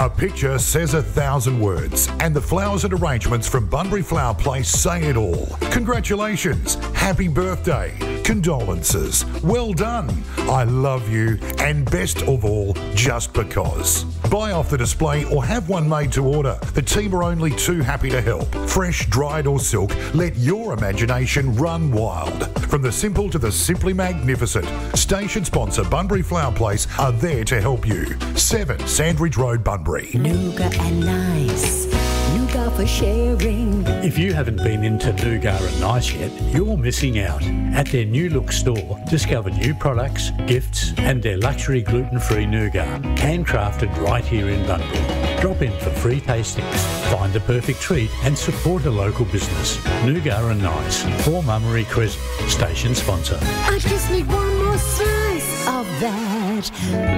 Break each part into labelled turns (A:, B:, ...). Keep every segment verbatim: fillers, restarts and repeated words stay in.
A: A picture says a thousand words, and the flowers and arrangements from Bunbury Flower Place say it all. Congratulations, happy birthday, condolences, well done, I love you, and best of all, just because. Buy off the display or have one made to order. The team are only too happy to help. Fresh, dried or silk, let your imagination run wild. From the simple to the simply magnificent, station sponsor Bunbury Flower Place are there to help you. seven Sandridge Road, Bunbury.
B: Nougat and Nice. Nougat for sharing.
C: If you haven't been into Nougat and Nice yet, you're missing out. At their New Look store, discover new products, gifts and their luxury gluten-free nougat, handcrafted right here in Bunbury. Drop in for free tastings, find the perfect treat and support a local business. Nougat and Nice, four Mummery Crescent, station sponsor.
B: I just need one more slice of that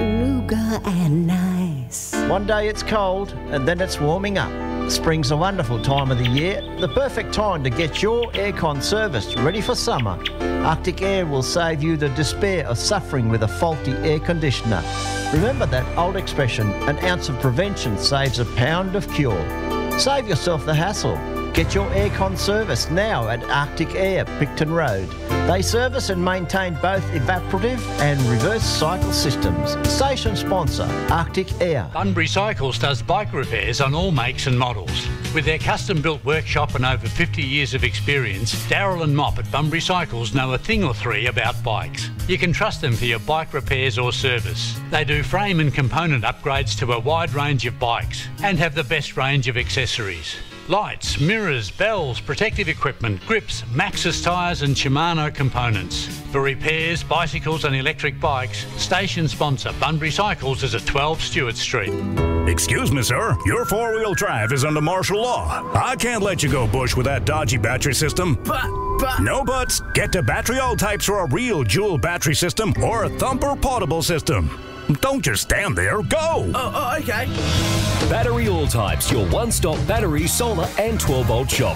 B: Nougat and Nice.
D: One day it's cold and then it's warming up. Spring's a wonderful time of the year, the perfect time to get your aircon serviced, ready for summer. Arctic Air will save you the despair of suffering with a faulty air conditioner. Remember that old expression, an ounce of prevention saves a pound of cure. Save yourself the hassle. Get your aircon serviced now at Arctic Air, Picton Road. They service and maintain both evaporative and reverse cycle systems. Station sponsor, Arctic Air.
C: Bunbury Cycles does bike repairs on all makes and models. With their custom-built workshop and over fifty years of experience, Daryl and Mop at Bunbury Cycles know a thing or three about bikes. You can trust them for your bike repairs or service. They do frame and component upgrades to a wide range of bikes and have the best range of accessories. Lights, mirrors, bells, protective equipment, grips, Maxxis tyres and Shimano components. For repairs, bicycles and electric bikes, station sponsor Bunbury Cycles is at twelve Stewart Street.
E: Excuse me, sir. Your four-wheel drive is under martial law. I can't let you go bush with that dodgy battery system.
F: But, but...
E: No buts. Get to Battery All Types for a real dual battery system or a thumper potable system. Don't just stand there. Go!
F: Oh, oh, okay.
G: Battery All Types, your one-stop battery, solar and twelve-volt shop.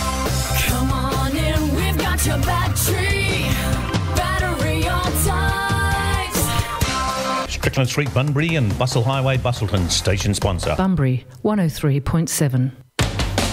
H: Come on in, we've got your battery. Battery All Types.
I: Strickland Street, Bunbury and Bustle Highway, Bustleton, station sponsor.
J: Bunbury, one oh three point seven.